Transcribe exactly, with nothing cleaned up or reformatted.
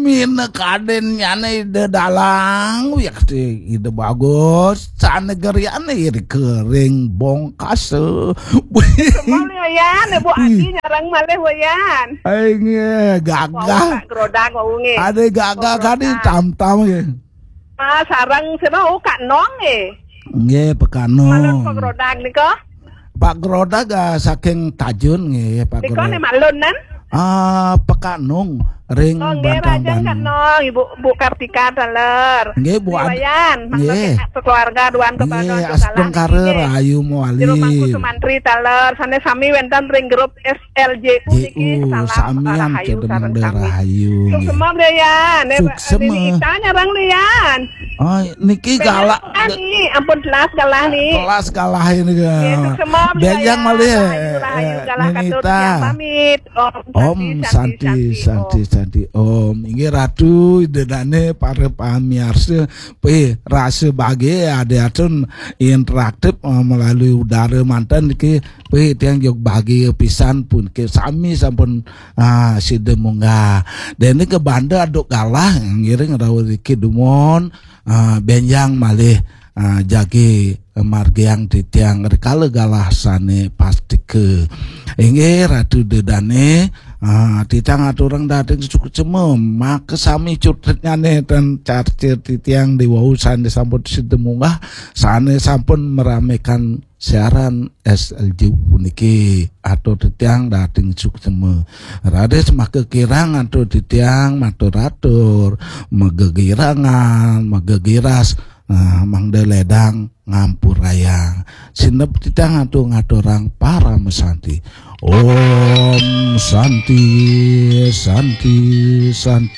mina kaden nyane ide dalang ya ide bagus sana geriane ide kering bongkas Semua yan bu aki nyarang malih wayan ai nge gagah grodang nge ada gagah kadi tam-tam ya ah sarang sino kak nong eh nge pekanong malun pak grodang niko Pak Grodag saking Tajun nge Pak niko Grodag ne malun nan ah pekanong ring oh nge rajang kak nong ibu bu Kartika daler nge bu wayan nge keluarga duan kebanon nge aspun kare rayu muali di rumahku Sumantri daler sana sami wentan ring grup S L J U niki salam samian cedemang rahayu nge semua deyan suksema tanya rang lian oh niki galak nih ampun kelas galah nih kelas galah ini benjang malih Nenita Om Santi Santi Santi Om ini ratu dedane para pamiarsa pe rasa bahagia ada atun interaktif melalui udara mantan ke pe tiang jog bahagia pisan pun ke sami sampun ah sidemunga dan ini ke banda aduk galah ngiring rawuh iki dumon benjang malih Uh, jagi uh, margiang di tiang rekala galah sane pasti ke inge ratu dedane uh, di tiang aturang dateng cukup cemem maka sami cutretnya ne dan carcir di tiang di wau sane sampun sidemunggah sane sampun meramekan siaran S L J puniki atau di tiang dateng cukup cemem rade semak kekirang atau di tiang matur-atur megegirangan megegiras Nah, mangde ledang ngampur raya sinep titang atu ngaturang para mesanti Om Santi Santi Santi